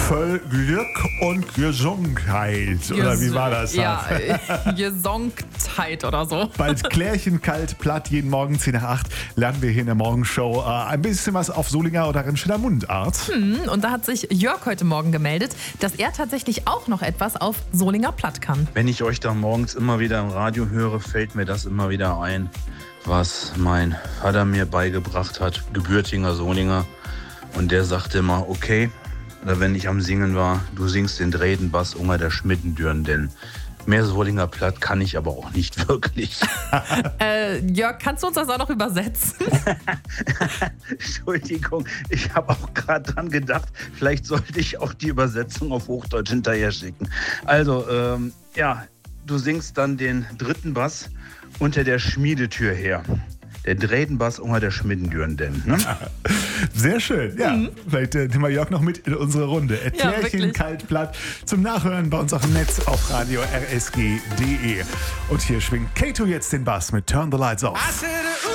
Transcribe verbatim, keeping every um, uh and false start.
voll Glück und Gesundheit. Oder wie war das? Ja, Gesundheit oder so. Bald Klärchen kalt, platt, jeden Morgen zehn nach acht lernen wir hier in der Morgenshow äh, ein bisschen was auf Solinger oder Remscheider Mundart. Hm, und da hat sich Jörg heute Morgen gemeldet, dass er tatsächlich auch noch etwas auf Solinger platt kann. Wenn ich euch da morgens immer wieder im Radio höre, fällt mir das immer wieder ein, was mein Vater mir beigebracht hat, gebürtiger Solinger. Und der sagte immer, okay, oder wenn ich am Singen war, du singst den drehten Bass unter der Schmittendürren, denn mehr Solinger platt kann ich aber auch nicht wirklich. äh, Jörg, kannst du uns das auch noch übersetzen? Entschuldigung, ich habe auch gerade dran gedacht, vielleicht sollte ich auch die Übersetzung auf Hochdeutsch hinterher schicken. Also, ähm, ja, du singst dann den dritten Bass unter der Schmiedetür her. Der drehten Bass unter der Schmiedendürren denn. Ne? Sehr schön, ja. Mhm. Vielleicht äh, nehmen wir Jörg noch mit in unsere Runde. Erklärchen ja, kalt, platt zum Nachhören bei uns auch im Netz auf radio r s g punkt d e. Und hier schwingt Kato jetzt den Bass mit Turn the Lights Off.